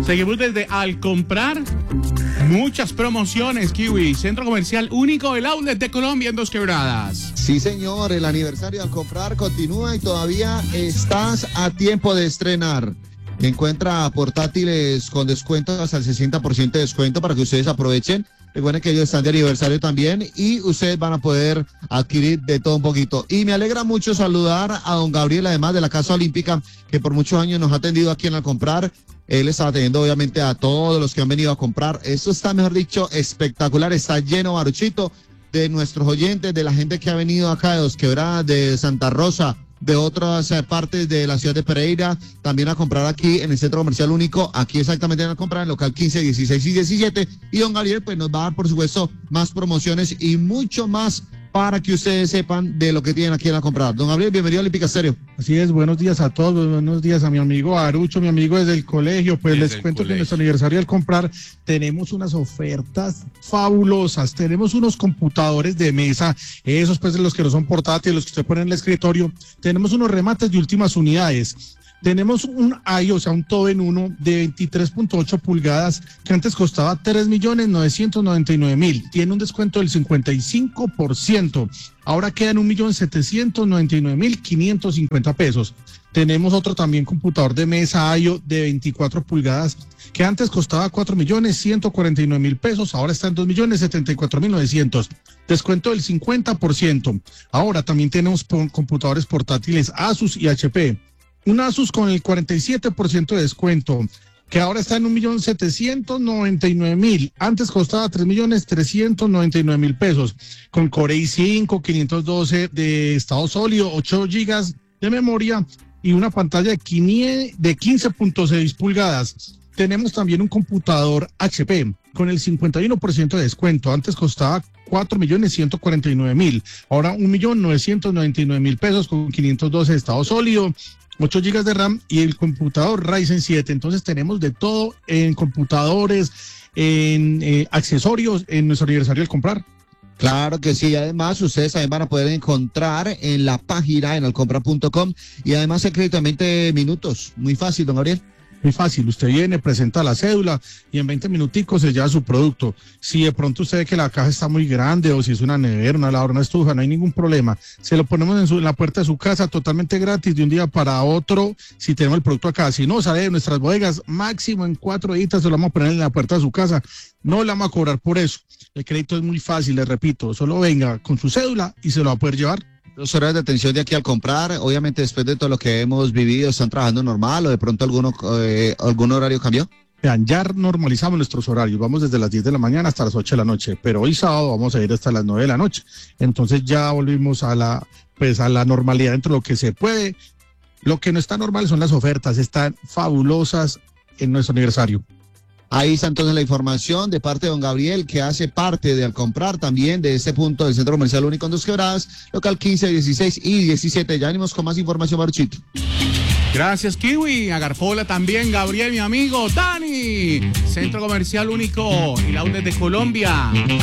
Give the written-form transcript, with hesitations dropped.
Seguimos desde Al Comprar. Muchas promociones, Kiwi. Centro Comercial único, el outlet de Colombia en Dos Quebradas. Sí, señor, el aniversario Al Comprar continúa y todavía estás a tiempo de estrenar. Encuentra portátiles con descuentos hasta el 60% de descuento para que ustedes aprovechen. Recuerden que ellos están de aniversario también y ustedes van a poder adquirir de todo un poquito. Y me alegra mucho saludar a don Gabriel, además de la Casa Olímpica, que por muchos años nos ha atendido aquí en Al Comprar. Él está atendiendo obviamente a todos los que han venido a comprar. Esto está, mejor dicho, espectacular. Está lleno, Baruchito, de nuestros oyentes, de la gente que ha venido acá de Dos Quebradas, de Santa Rosa, de otras partes de la ciudad de Pereira, también a comprar aquí en el Centro Comercial Único, aquí exactamente en el comprar, en el local 15, 16 y 17. Y don Gabriel pues nos va a dar, por supuesto, más promociones y mucho más para que ustedes sepan de lo que tienen aquí en la comprar. Don Gabriel, bienvenido a Olímpica Estéreo. Así es, buenos días a todos, buenos días a mi amigo Arucho, mi amigo desde el colegio. Pues les cuento que en nuestro aniversario al comprar tenemos unas ofertas fabulosas, tenemos unos computadores de mesa, esos pues los que no son portátiles, los que usted pone en el escritorio, tenemos unos remates de últimas unidades. Tenemos un AI, o sea, un todo en uno de 23.8 pulgadas que antes costaba 3.999.000. Tiene un descuento del 55%. Ahora queda en 1.799.550 pesos. Tenemos otro también computador de mesa AIO de 24 pulgadas que antes costaba 4.149.000 pesos. Ahora está en 2.074.900. Descuento del 50%. Ahora también tenemos computadores portátiles Asus y HP. Un Asus con el 47% de descuento, que ahora está en 1.799.000. Antes costaba 3.399.000 pesos. Con Core i5, 512 de estado sólido, 8 GB de memoria y una pantalla de 15.6 pulgadas. Tenemos también un computador HP con el 51% de descuento. Antes costaba 4.149.000. Ahora 1.999.000 pesos con 512 de estado sólido, 8 GB de RAM y el computador Ryzen 7. Entonces tenemos de todo en computadores, en accesorios, en nuestro aniversario al comprar. Claro que sí, además ustedes también van a poder encontrar en la página en alcompra.com y además el crédito en 20 minutos. Muy fácil, don Gabriel. Muy fácil, usted viene, presenta la cédula y en 20 minuticos se lleva su producto. Si de pronto usted ve que la caja está muy grande o si es una nevera, una lavadora, una estufa, no hay ningún problema. Se lo ponemos en la puerta de su casa totalmente gratis de un día para otro si tenemos el producto acá. Si no, sale de nuestras bodegas, máximo en 4 días se lo vamos a poner en la puerta de su casa. No le vamos a cobrar por eso. El crédito es muy fácil, les repito, solo venga con su cédula y se lo va a poder llevar. Los horarios de atención de aquí al comprar, obviamente después de todo lo que hemos vivido, ¿están trabajando normal o de pronto algún horario cambió? Vean, ya normalizamos nuestros horarios, vamos desde las 10 de la mañana hasta las 8 de la noche, pero hoy sábado vamos a ir hasta las 9 de la noche. Entonces ya volvimos a la normalidad dentro de lo que se puede. Lo que no está normal son las ofertas, están fabulosas en nuestro aniversario. Ahí está entonces la información de parte de don Gabriel, que hace parte de Al Comprar también de este punto del Centro Comercial Único en Dos Quebradas, local 15, 16 y 17. Ya venimos con más información, Baruchito. Gracias, Kiwi. A Garfola también, Gabriel, mi amigo. Dani, Centro Comercial Único, el outlet de Colombia.